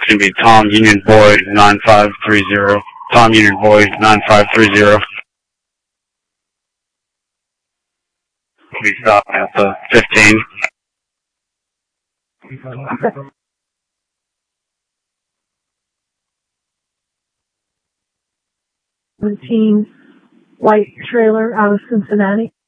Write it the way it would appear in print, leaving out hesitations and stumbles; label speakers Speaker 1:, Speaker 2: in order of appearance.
Speaker 1: going to be Tom Union Boy 9530. Tom Union Boy 9530. We stop at the 15.
Speaker 2: 17 white trailer out of Cincinnati.